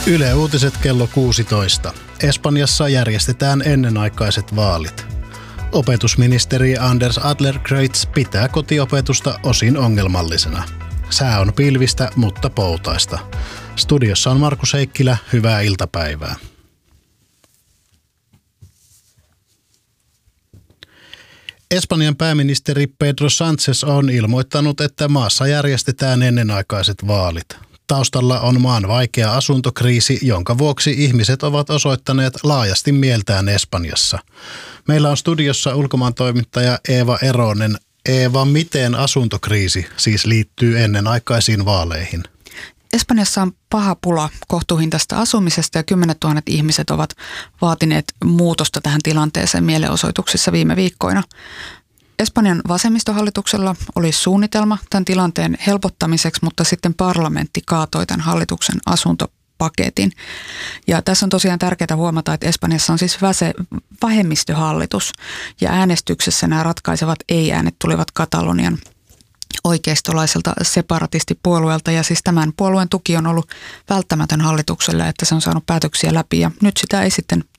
Yle Uutiset kello 16. Espanjassa järjestetään ennenaikaiset vaalit. Opetusministeri Anders Adlercreutz pitää kotiopetusta osin ongelmallisena. Sää on pilvistä, mutta poutaista. Studiossa on Markus Heikkilä, hyvää iltapäivää. Espanjan pääministeri Pedro Sánchez on ilmoittanut, että maassa järjestetään ennenaikaiset vaalit. Taustalla on maan vaikea asuntokriisi, jonka vuoksi ihmiset ovat osoittaneet laajasti mieltään Espanjassa. Meillä on studiossa ulkomaantoimittaja Eeva Eronen. Eeva, miten asuntokriisi siis liittyy ennenaikaisiin vaaleihin? Espanjassa on paha pula kohtuuhintaista asumisesta ja 10 000 ihmiset ovat vaatineet muutosta tähän tilanteeseen mielenosoituksissa viime viikkoina. Espanjan vasemmistohallituksella oli suunnitelma tämän tilanteen helpottamiseksi, mutta sitten parlamentti kaatoi tämän hallituksen asuntopaketin. Ja tässä on tosiaan tärkeää huomata, että Espanjassa on siis vähemmistöhallitus ja äänestyksessä nämä ratkaisevat ei-äänet tulivat Katalonian oikeistolaiselta separatistipuolueelta ja siis tämän puolueen tuki on ollut välttämätön hallitukselle, että se on saanut päätöksiä läpi ja nyt sitä ei sitten